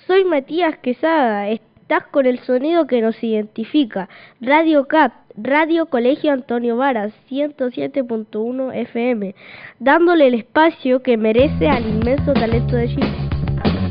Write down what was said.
Soy Matías Quesada, estás con el sonido que nos identifica. Radio CAT, Radio Colegio Antonio Varas, 107.1 FM, dándole el espacio que merece al inmenso talento de Chile.